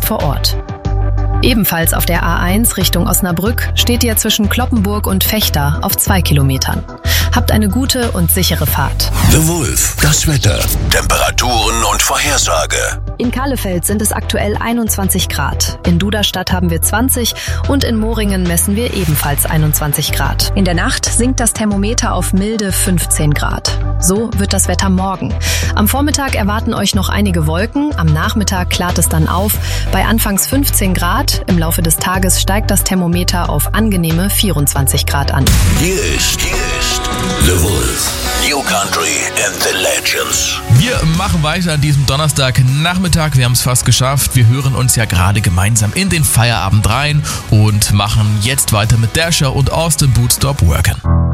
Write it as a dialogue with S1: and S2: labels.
S1: vor Ort. Ebenfalls auf der A1 Richtung Osnabrück steht ihr zwischen Cloppenburg und Vechta auf 2 Kilometern. Habt eine gute und sichere Fahrt.
S2: The Wolf, das Wetter, Temperaturen und Vorhersage.
S1: In Kahlefeld sind es aktuell 21 Grad. In Duderstadt haben wir 20 und in Moringen messen wir ebenfalls 21 Grad. In der Nacht sinkt das Thermometer auf milde 15 Grad. So wird das Wetter morgen. Am Vormittag erwarten euch noch einige Wolken, am Nachmittag klart es dann auf. Bei anfangs 15 Grad, im Laufe des Tages steigt das Thermometer auf angenehme 24 Grad an.
S2: Hier ist The Wolf, New Country and the Legends.
S3: Wir machen weiter an diesem Donnerstagnachmittag. Wir haben es fast geschafft. Wir hören uns ja gerade gemeinsam in den Feierabend rein und machen jetzt weiter mit Dasher und Austin Boot Stop Workin'.